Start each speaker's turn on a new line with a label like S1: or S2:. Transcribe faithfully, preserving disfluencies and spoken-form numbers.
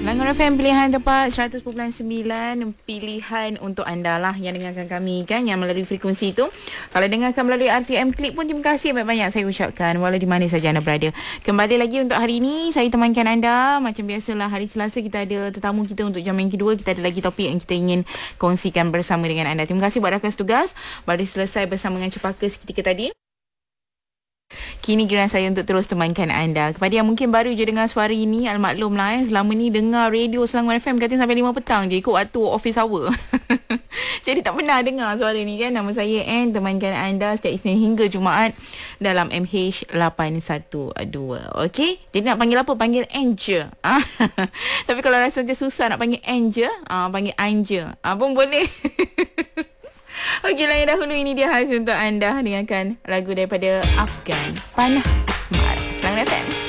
S1: Selangor F M, pilihan tepat seratus perpuluhan sembilan, pilihan untuk anda lah yang dengarkan kami kan, yang melalui frekuensi itu. Kalau dengarkan melalui R T M Click pun, terima kasih banyak-banyak saya ucapkan, walau di mana saja anda berada. Kembali lagi untuk hari ini, saya temankan anda. Macam biasalah, hari Selasa kita ada tetamu kita untuk jam yang kedua. Kita ada lagi topik yang kita ingin kongsikan bersama dengan anda. Terima kasih buat rakan setugas, baru selesai bersama dengan Cepaka seketika tadi. Kini giliran saya untuk terus temankan anda. Kepada yang mungkin baru je dengar suara ini, almaklumlah eh, selama ni dengar radio Selangor F M katanya sampai lima petang je, ikut waktu office hour. Jadi tak pernah dengar suara ni kan. Nama saya Anne, temankan anda setiap Isnin hingga Jumaat dalam M H lapan satu dua. Okey, jadi nak panggil apa? Panggil Anne je. Ah. Tapi kalau rasa macam susah nak panggil Anne je, ah, panggil Anne je, ah, pun boleh. Okeylah, yang dahulu ini dia khas untuk anda. Dengarkan lagu daripada Afgan, Panah Asmara, Selangor F M.